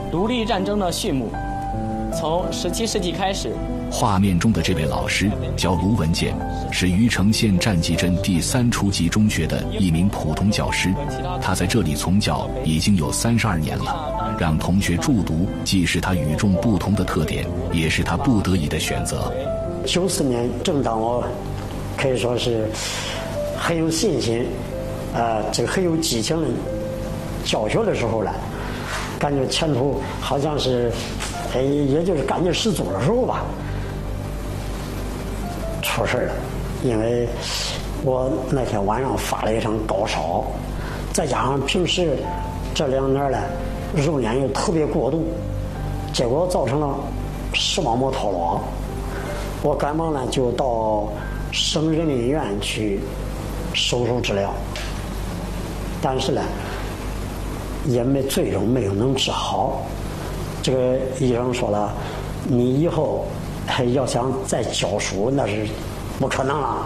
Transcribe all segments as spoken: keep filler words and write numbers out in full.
独立战争的序幕。从十七世纪开始， 画面中的这位老师叫卢文健，是虞城县战绩镇第三初级中学的一名普通教师。他在这里从教已经有三十二年了，让同学助读既是他与众不同的特点，也是他不得已的选择。 九四年，正当我可以说是很有信心，呃，这个很有激情的教学的时候了，感觉前途好像是，哎，也就是干劲十足的时候吧，出事了。因为我那天晚上发了一场高烧，再加上平时这两年呢肉眼又特别过度，结果造成了视网膜脱落。我赶忙呢就到省人民医院去手术治疗，但是呢也没最终没有能治好。这个医生说了，你以后还要想再教书那是不可能了。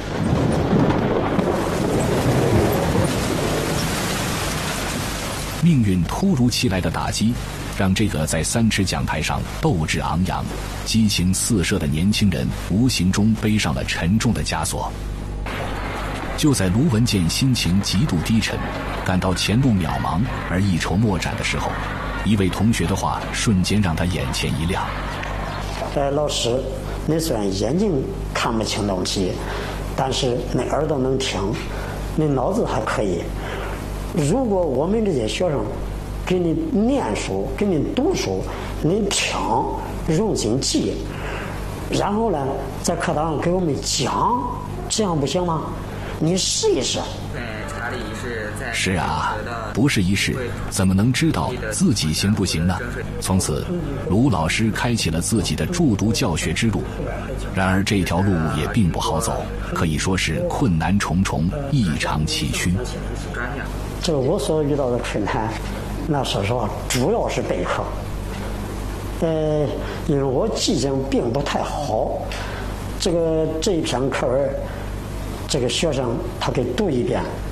命运突如其来的打击，让这个在三尺讲台上斗志昂扬、激情四射的年轻人无形中背上了沉重的枷锁。就在卢文健心情极度低沉，感到前路渺茫而一筹莫展的时候，一位同学的话瞬间让他眼前一亮。 哎，老师，你虽然眼睛看不清东西，但是那耳朵能听，你脑子还可以。如果我们这些学生给你念书，给你读书，你听，用心记，然后呢，在课堂上给我们讲，这样不行吗？你试一试。 是啊，不试一试，怎么能知道自己行不行呢？从此，卢老师开启了自己的助读教学之路。然而，这条路也并不好走，可以说是困难重重，异常崎岖。 这个我所遇到的困难，那说实话，主要是备课。呃，因为我记性并不太好，这个这一篇课文，这个学生他给读一遍，